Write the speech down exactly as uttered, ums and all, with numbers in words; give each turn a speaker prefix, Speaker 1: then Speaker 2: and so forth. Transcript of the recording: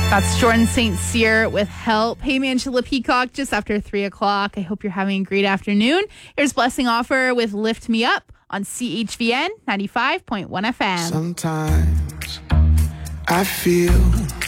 Speaker 1: That's Jordan Saint Cyr with Help. Hey, Angela Peacock, just after three o'clock. I hope you're having a great afternoon. Here's Blessing Offer with Lift Me Up on C H V N ninety-five point one F M.
Speaker 2: Sometimes I feel